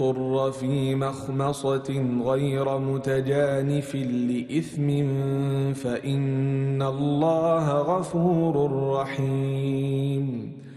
اضطر في مخمصة غير متجانف لإثم فإن الله غفور رحيم